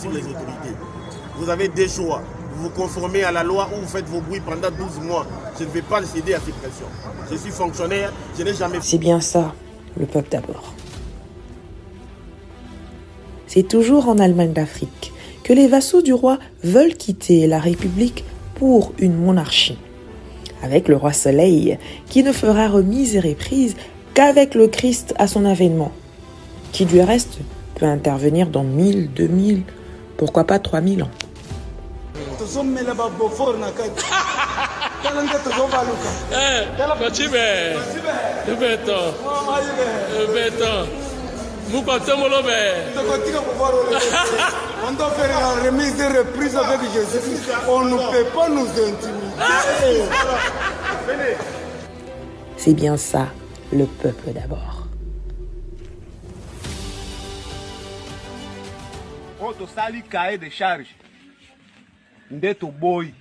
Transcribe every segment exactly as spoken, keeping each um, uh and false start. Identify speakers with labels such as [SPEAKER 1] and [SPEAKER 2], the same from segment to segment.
[SPEAKER 1] sur les autorités. Vous avez des choix. Vous vous conformez à la loi ou vous faites vos bruits pendant douze mois. Je ne vais pas céder à ces pressions. Je suis fonctionnaire, je n'ai jamais...
[SPEAKER 2] C'est bien ça, le peuple d'abord. C'est toujours en Allemagne d'Afrique que les vassaux du roi veulent quitter la République pour une monarchie. Avec le roi Soleil, qui ne fera remise et reprise qu'avec le Christ à son avènement, qui du reste peut intervenir dans mille, deux mille, pourquoi pas trois mille ans.
[SPEAKER 3] On doit faire la remise et reprise avec Jésus. On ne peut pas nous intimider.
[SPEAKER 2] C'est bien ça, le peuple d'abord.
[SPEAKER 4] Oto sali cahier de charge. Ndeto boy.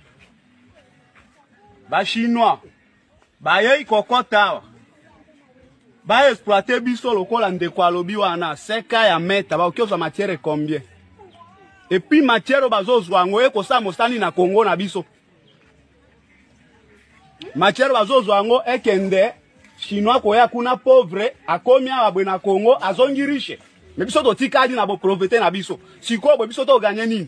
[SPEAKER 4] Ba chinois. Ba yei kokota. Ba exploiter biso lokola ndeko alobi wana seka ya meta ba okioza matière combien. Et puis matière bazozwa ngo eko sa mosani na Congo na biso. Matière bazozwa ngo ekende chinois koya kuna pauvre akomi abwe na Congo azongi riche. Mais biso to tikadi na bo profiter na biso. Siko bo biso to gagner nini?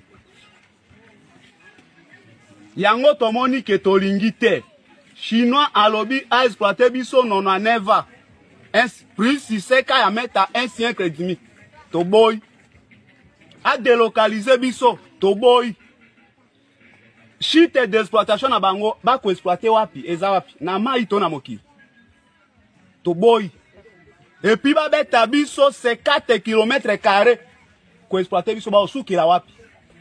[SPEAKER 4] Yango tomoni ke tolingi te. Chinois alobi a exploiter biso nono neva. Plus si c'est qu'à mettre un siècle et demi, to boy, a délocaliser biso, to boy. Chite d'exploitation na bango, ba ko exploiter wapi, eza wapi, na ma ito na moki. To boy. Et puis ba beta biso cinquante kilomètres carrés, ko exploiter biso ba osuki la wapi.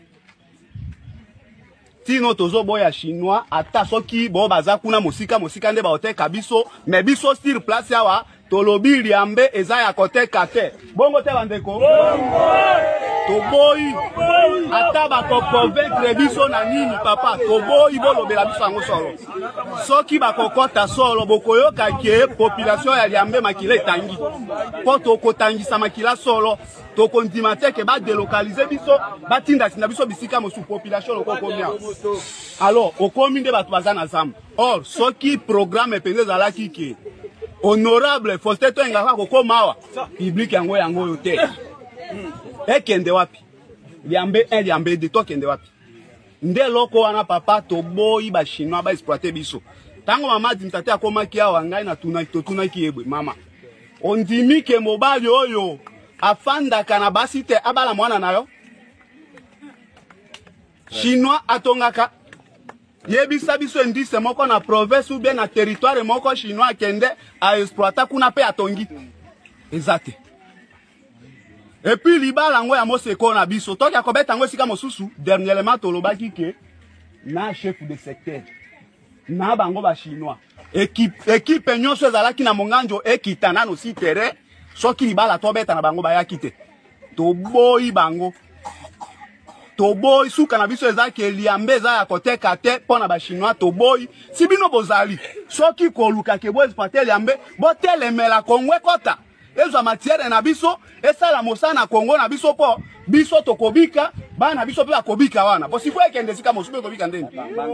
[SPEAKER 4] Tino tozo boya chinois, ata soki bo baza kuna mosika mosika nde ba oteka biso, mais biso sur place yawa. Tolobi liambe eza ya kote kate. Bongo te bandeko. Toboyi. Ata bako convaincre biso na nini papa. Toboyi bolobela biso yango solo. Soki bako kota solo bokoyoka ke population ya liambe makila etangi. Po toko tangisa makila solo. Toko ndimate ke ba délocaliser biso, ba tinda sinda biso bisika mosu population loko komia. Alors, okomi nde batu baza na zamba. Or, soki programme pende za la kiki. Honorable Faustin Toengaka kokomawa public yango yango yote ekende wapi liambe un liambe de to kende wapi nde loko wana papa to boyi ba chinois ba exploiter biso tango mama dimtate akomaki awa ngai na tuna to tuna ki ebwe mama ondimi ke mobali oyo afanda kana basite abala mwana nayo chinois atongaka yebisa biso indice moko na province ou bien na territoire moko chinois kende a exploiter kuna pe atongi ezate. Et puis libala ngo ya moseko na biso toki akobeta ngo sika mosusu dernièrement tolobaki ke na chef de secteur na bango ba chinois équipe équipe nyonso ezalaki na monganjo ekitana no si terrain soki libala tobeta na bango ba yakite to boyi bango toboy suka na biso ezaki eliambe za ya kote kate pona ba chinois toboy sibino bozali soki koluka ke bo exploiter eliambe bo telemela Kongo kota ezo matière na biso esala mosana Kongo na biso po biso tokobika bana biso pe akobika wana bo siko ekende sika mosupe kobika ndeni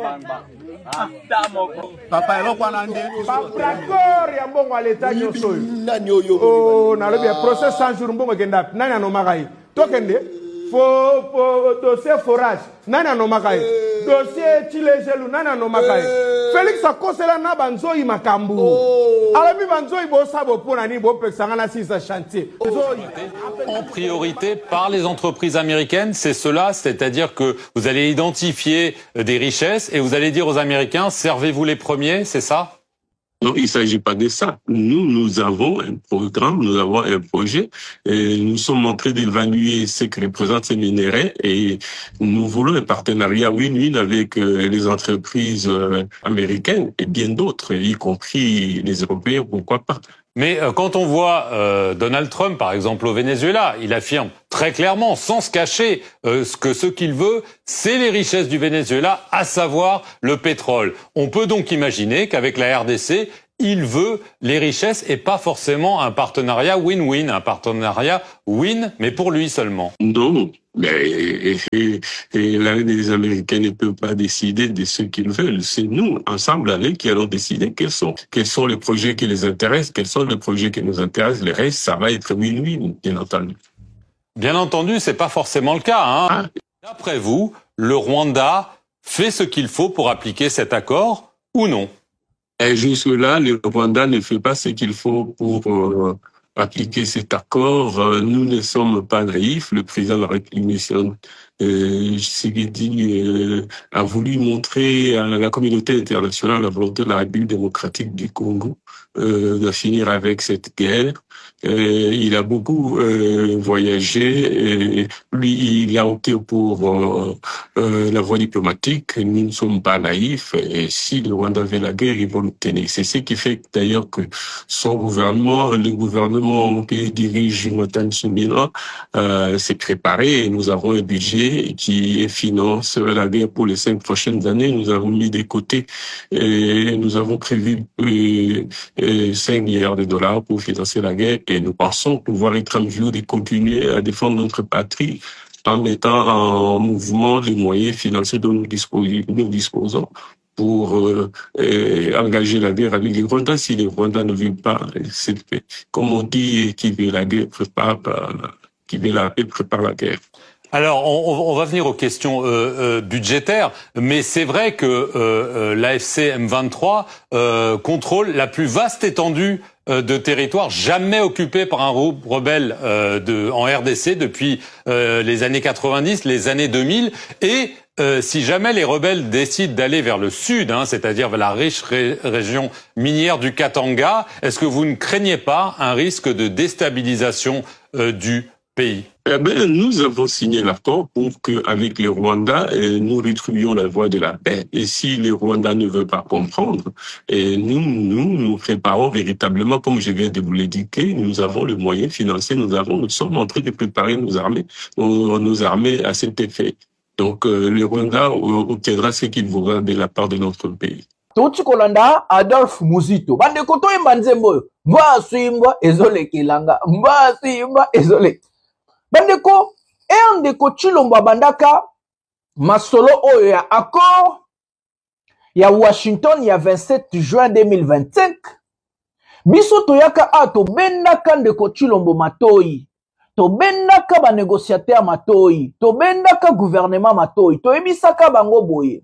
[SPEAKER 4] papa eloko wana nde
[SPEAKER 3] d'accord ya mbongo aleta nyoso nani oyo oh na lobi procès cent jours mbongo kenda nani anomakai tokende fo fo dossier forage nana no makai dossier chilejelu nana no makai Félix akosela na banzoi makambu alami banzoi bo sabo pona ni bo pexanga na six chantier
[SPEAKER 5] en priorité par les entreprises américaines, c'est cela, c'est-à-dire que vous allez identifier des richesses et vous allez dire aux Américains servez-vous les premiers, c'est ça?
[SPEAKER 6] Non, il ne s'agit pas de ça. Nous, nous avons un programme, nous avons un projet, et nous sommes en train d'évaluer ce que représentent ces minéraux et nous voulons un partenariat win-win avec les entreprises américaines et bien d'autres, y compris les Européens, pourquoi pas.
[SPEAKER 5] Mais euh, quand on voit euh, Donald Trump, par exemple, au Venezuela, il affirme très clairement, sans se cacher, euh, que ce qu'il veut, c'est les richesses du Venezuela, à savoir le pétrole. On peut donc imaginer qu'avec la R D C, il veut les richesses et pas forcément un partenariat win-win, un partenariat win, mais pour lui seulement.
[SPEAKER 6] Non, mais et, et, et là, les Américains ne peuvent pas décider de ce qu'ils veulent. C'est nous, ensemble, allez, qui allons décider quels sont, quels sont les projets qui les intéressent, quels sont les projets qui nous intéressent. Le reste, ça va être win-win, bien entendu.
[SPEAKER 5] Bien entendu, c'est pas forcément le cas, hein.
[SPEAKER 6] Ah.
[SPEAKER 5] D'après vous, le Rwanda fait ce qu'il faut pour appliquer cet accord ou non?
[SPEAKER 6] Et jusque-là, le Rwanda ne fait pas ce qu'il faut pour euh, appliquer cet accord. Euh, nous ne sommes pas naïfs. Le président de la République, euh, Tshisekedi, euh, a voulu montrer à la communauté internationale la volonté de la République démocratique du Congo euh, de finir avec cette guerre. Euh, il a beaucoup euh, voyagé. Et lui, il a opté pour euh, euh, la voie diplomatique. Nous ne sommes pas naïfs. Et si le Rwanda veut la guerre, ils vont l'obtenir. C'est ce qui fait d'ailleurs que son gouvernement, le gouvernement qui dirige Matan Sumina, euh, s'est préparé. Et nous avons un budget qui finance la guerre pour les cinq prochaines années. Nous avons mis de côté et nous avons prévu euh, euh, cinq milliards de dollars pour financer la guerre. Et nous pensons pouvoir être en mesure de continuer à défendre notre patrie en mettant en mouvement les moyens financiers dont nous disposons, nous disposons pour euh, euh, engager la guerre avec les Rwandais. Si les Rwandais ne veulent pas, c'est, comme on dit, qui veut la guerre prépare, qui veut la paix prépare la guerre.
[SPEAKER 5] Alors, on, on va venir aux questions euh, euh, budgétaires, mais c'est vrai que euh, euh, l'A F C M vingt-trois euh, contrôle la plus vaste étendue euh, de territoire jamais occupée par un rebelle euh, de, en R D C depuis euh, les années quatre-vingt-dix, les années deux mille, et euh, si jamais les rebelles décident d'aller vers le sud, hein, c'est-à-dire vers la riche ré région minière du Katanga, est-ce que vous ne craignez pas un risque de déstabilisation euh, du pays?
[SPEAKER 6] Eh ben, nous avons signé l'accord pour que, avec les Rwandais, nous retrouvions la voie de la paix. Et si les Rwandais ne veulent pas comprendre, et nous, nous, nous préparons véritablement, comme je viens de vous l'indiquer, nous avons le moyen financier, nous avons, nous sommes en train de préparer nos armées, nos, nos armées à cet effet. Donc, euh, les Rwandais obtiendra ce qu'ils voudront de la part de notre pays.
[SPEAKER 7] Touti kolanda Adolphe Muzito. Bande koto imba nzembo. Mba swimba ezole kilanga. Mba swimba ezole. Bandeko, e ndeko Chilombo bandaka masolo oyo ya accord ya Washington ya vingt-sept juin deux mille vingt-cinq. Biso toyaka a to bendaka ndeko Chilombo matoi. To bendaka ba négociateur matoi. To bendaka gouvernement matoi. To ebisaka bango boye.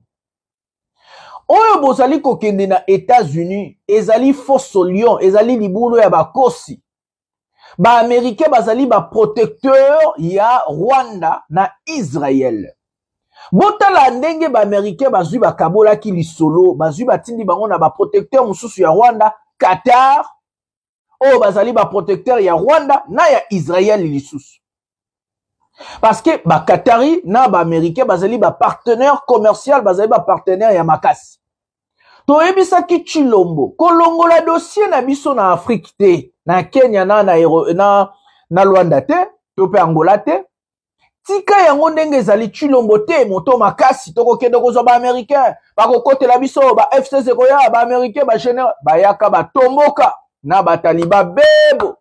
[SPEAKER 7] Oyo bozali kokende na États-Unis, ezali fosso lion, ezali libulu ya bakosi. Ba Américain bazali ba protecteur ya Rwanda na Israël. Botala ndenge ba Américain bazui ba kabola ki lisolo, bazui ba tindi bango na ba protecteur mususu ya Rwanda, Qatar. O bazali ba protecteur ya Rwanda na ya Israël lisusu. Parce que ba Qatari na ba Américain bazali ba partenaire commercial, bazali ba partenaire ya makasi. To ebisa ki Chilombo, kolongola dossier na biso na Afrique te. Na Kenya na na na, na Rwanda te, to pe Angola te. Tika yango ndenge ezali Chilombo te, moto makasi toko kende kozwa ba Américain, ba kokotela biso ba F C zéro ya ba Américain ba général, ba yaka ba tomboka na ba taliba bebo.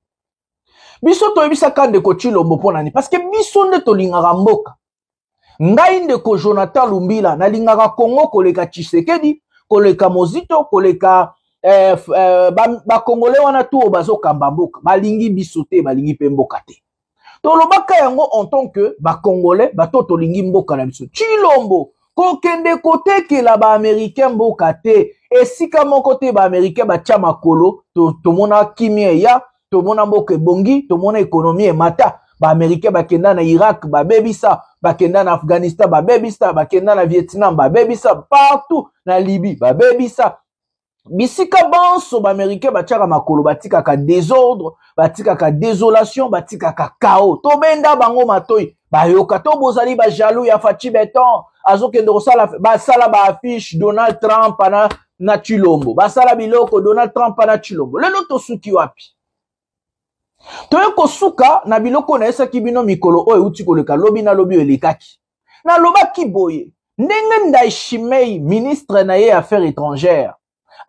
[SPEAKER 7] Biso to ebisa kande ko Chilombo pona ni parce que biso nde to lingaka mboka. Ngai ndeko Jonathan Lumbila na lingaka Congo koleka Tshisekedi, koleka Mozito, koleka Eh, eh, ba, ba Congolais wana tout bazo kamba mboka balingi bisote balingi pe mboka te to lobaka yango en tant que ba Congolais ba to tolingi mboka na biso Chilombo ko kende kote ke la ba Américain mboka te esika moko te ba Américain ba tia makolo to to mona kimia ya to mona mboka bongi to mona économie e mata ba Américain ba kenda na Irak ba bebisa ba kenda na Afghanistan ba bebisa ba kenda na Vietnam ba bebisa partout na Libye ba bebisa. Bisika banso ba Américain batiaka makolo batika ka désordre, batika ka désolation, batika ka chaos. To benda bango matoi, ba yoka to bozali ba jaloux ya Fachi Beton, azokende kosala ba sala ba affiche Donald Trump na na Chilombo. Ba sala biloko Donald Trump na Chilombo. Lelo to suki wapi? To yeko suka na biloko na esa kibino mikolo oyo uti koleka lobi na lobi elekaki. Na loba kiboye, ndenge Ndayishimiye ministre na ye affaires étrangères.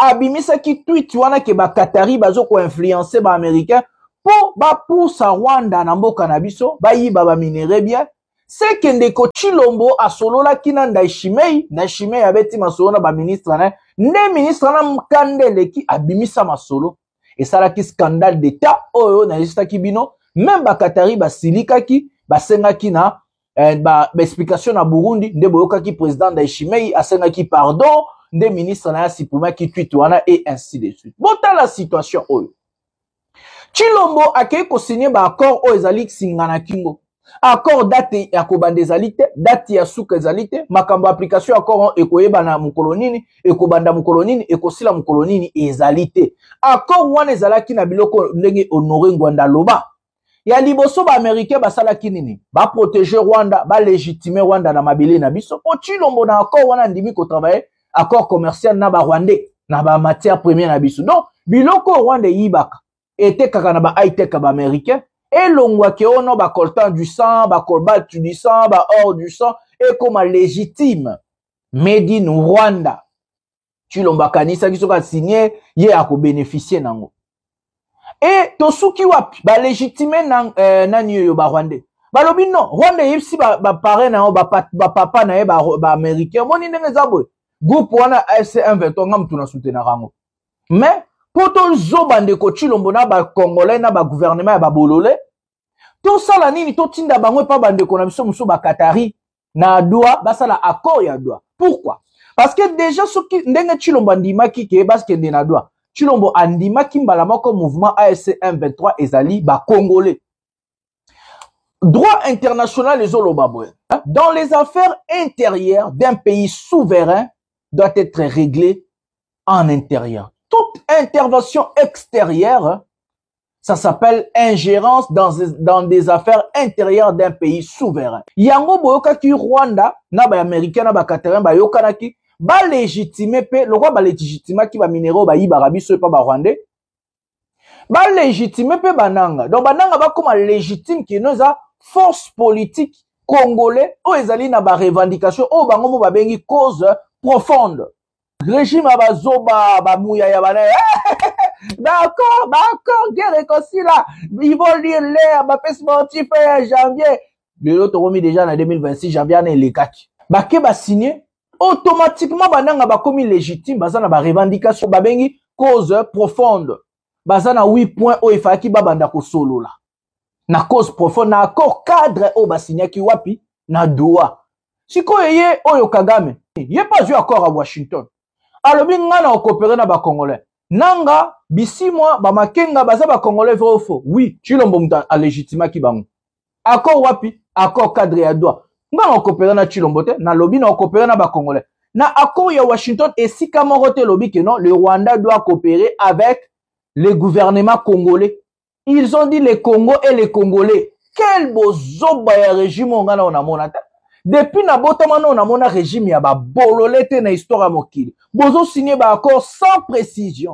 [SPEAKER 7] abimisa ki tweet wana ke ba Qatari bazo ko influencer ba américain po ba poussa Rwanda na mboka na biso ba yiba ba minere bien c'est que ndeko Chilombo asolola kina Ndayishimiye Ndayishimiye abeti masolo na ba ministre na ne ministre na mkandele ki abimisa masolo et ça la ki scandale d'état oyo na lista ki bino même ba Qatari ba silika ki ba senga ki na eh, ba, ba explication na Burundi nde boyoka ki président Ndayishimiye asenga ki pardon nde ministre na sipuma ki tweet wana et ainsi de suite. Bon dans la situation oyo Chilombo akei ko signer ba accord o ezali singana kingo accord date ya kobanda ezali te date ya suka ezali te makambo application accord ekoyeba na mukolonini ekobanda mukolonini ekosila mukolonini ezali te accord wana ezalaki na biloko ndenge Honoré Ngwanda loba ya liboso ba américain basalaki nini ba protéger Rwanda ba légitimer Rwanda na mabele na biso po Chilombo na accord wana ndimi ko travailler accord commercial na ba Rwandais na ba matière première na biso donc biloko Rwanda yibaka était kaka na ba high tech ba américain et longwa ke ono ba coltan du sang ba cobalt du sang ba or du sang et comme légitime made in Rwanda Chilombo kanisa kiso ka signer ye ako bénéficier nango et tosuki wapi ba légitimer nan euh, nani yo ba Rwandais balobi non Rwanda yipsi ba ba parrain na ba, ba papa na ye ba, ba américain moni ndenge zabwe groupe wana A F C M vingt-trois ngam tuna soutenir rango mais poto zoba ndeko Chilombo na ba congolais na ba gouvernement ya ba bolole to sala nini to tinda bango pa bandeko na biso muso ba Qatari na Doha basala accord ya Doha pourquoi parce que déjà soki ndenge Chilombo ndimaki ke parce que na Doha Chilombo andimaki mbala moko mouvement A F C M vingt-trois ezali ba congolais droit international les olobabwe dans les affaires intérieures d'un pays souverain doit être réglé en intérieur. Toute intervention extérieure, ça s'appelle ingérence dans, dans des affaires intérieures d'un pays souverain. Yango boyoka ki Rwanda, na ba américain, na ba Qatarin, ba yokana ki, ba légitimer pe, le roi ba légitimer ki ba minéraux ba yiba rabi so pa ba Rwandais. Ba légitimer pe bananga. Donc bananga ba comme légitime ki noza force politique congolais o ezali na ba revendication o bango mo ba bengi cause profonde. Régime abazoba ba mouya ya bana. D'accord, d'accord, guerre réconcile là. Ils vont lire l'air, ba pes sportif en janvier. Le autre remis déjà en deux mille vingt-six janvier na les kaki. Ba ke ba signé automatiquement bananga ba commis légitime bazana ba revendication ba bengi cause profonde. Bazana huit points o ifaki ba banda ko solo là. Na cause profonde na accord cadre o ba signé ki wapi na Doha. Siko yeye oyo Kagame. Yé pas eu accord à Washington. Alobi ngana coopérer na ba congolais. Nanga bisi moi ba makenga baza ba congolais vrai ou faux. Oui, Chilombo muta a légitima ki bango. Accord wapi? Accord cadre ya Doha. Ngana coopérer na Chilombo te na lobi na coopérer na ba congolais. Na accord ya Washington et si kamorote lobi que non, le Rwanda doit coopérer avec le gouvernement congolais. Ils ont dit les Congo et les Congolais. Quel beau zoba ya régime ngana on a monata. Depuis na botamano on a mon régime ya ba bololete na histoire mokili. Bozo signé ba accord sans précision.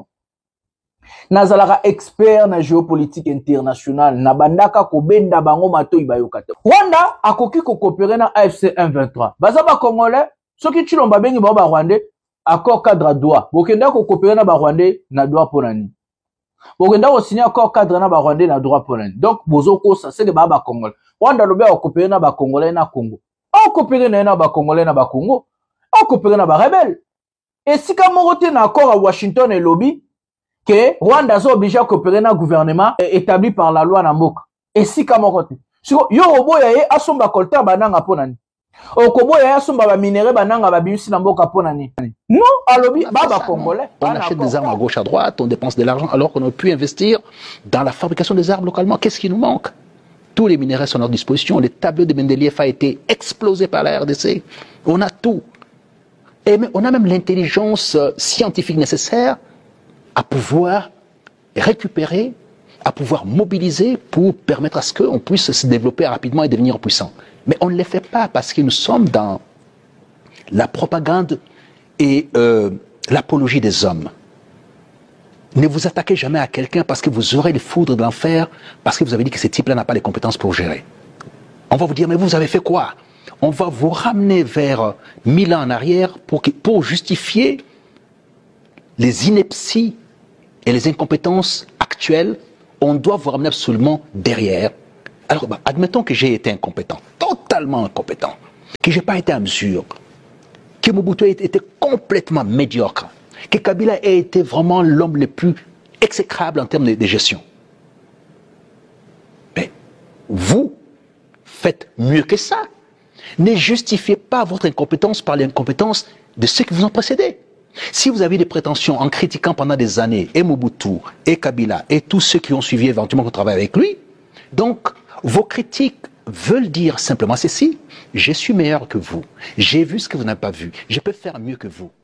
[SPEAKER 7] Nazalara expert na géopolitique internationale na bandaka ko benda bango mato ibayokata. Rwanda akoki ko coopérer na A F C M vingt-trois. Baza ba congolais soki Chilombo bengi ba Rwandais accord cadre Doha. Bokenda ko coopérer na ba Rwandais na Doha ponani. Bokenda ko signer accord cadre na ba Rwandais na Doha ponani. Donc bozo ko ça c'est que ba ba congolais. Rwanda lobe ko coopérer na ba congolais na Congo. On coopérer na ba congolais na ba Congo. On coopérer na ba rebelle. Et si comme on na accord à Washington et lobby que Rwanda est obligé à coopérer na gouvernement établi par la loi na mboka. Et si comme on si yo oboya ye asomba kolta bananga ponani. Okoboya asomba ba minéraux bananga ba bimisi na mboka ponani. Non, à lobby baba congolais.
[SPEAKER 8] On achète des armes à gauche à droite, on dépense de l'argent alors qu'on aurait pu investir dans la fabrication des armes localement. Qu'est-ce qui nous manque? Tous les minéraux sont à notre disposition. Le tableau de Mendeleev a été explosé par la R D C. On a tout. Et on a même l'intelligence scientifique nécessaire à pouvoir récupérer, à pouvoir mobiliser pour permettre à ce qu'on puisse se développer rapidement et devenir puissant. Mais on ne le fait pas parce que nous sommes dans la propagande et euh, l'apologie des hommes. Ne vous attaquez jamais à quelqu'un parce que vous aurez les foudres de l'enfer, parce que vous avez dit que ce type-là n'a pas les compétences pour gérer. On va vous dire, mais vous avez fait quoi? On va vous ramener vers mille ans en arrière pour, que, pour justifier les inepties et les incompétences actuelles, on doit vous ramener absolument derrière. Alors, bah, admettons que j'ai été incompétent, totalement incompétent, que je n'ai pas été à mesure, que Mobutu ait été complètement médiocre, que Kabila ait été vraiment l'homme le plus exécrable en termes de, de gestion. Mais vous faites mieux que ça. Ne justifiez pas votre incompétence par l'incompétence de ceux qui vous ont précédé. Si vous avez des prétentions en critiquant pendant des années et Mobutu, et Kabila, et tous ceux qui ont suivi éventuellement votre travail avec lui, donc vos critiques veulent dire simplement ceci: je suis meilleur que vous, j'ai vu ce que vous n'avez pas vu, je peux faire mieux que vous.